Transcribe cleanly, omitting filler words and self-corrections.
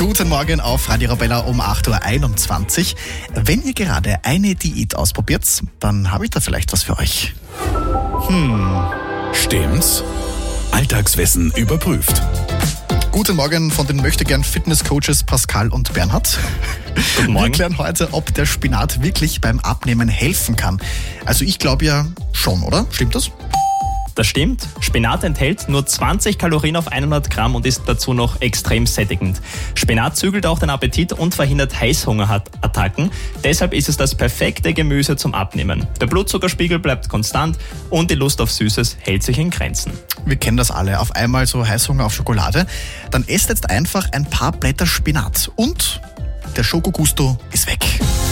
Guten Morgen auf Radio Arabella um 8.21 Uhr. Wenn ihr gerade eine Diät ausprobiert, dann habe ich da vielleicht was für euch. Stimmt's? Alltagswissen überprüft. Guten Morgen von den Möchtegern-Fitness-Coaches Pascal und Bernhard. Guten Morgen. Wir klären heute, ob der Spinat wirklich beim Abnehmen helfen kann. Also ich glaube ja schon, oder? Stimmt das? Das stimmt. Spinat enthält nur 20 Kalorien auf 100 Gramm und ist dazu noch extrem sättigend. Spinat zügelt auch den Appetit und verhindert Heißhungerattacken. Deshalb ist es das perfekte Gemüse zum Abnehmen. Der Blutzuckerspiegel bleibt konstant und die Lust auf Süßes hält sich in Grenzen. Wir kennen das alle. Auf einmal so Heißhunger auf Schokolade. Dann esst jetzt einfach ein paar Blätter Spinat und der Schokogusto ist weg.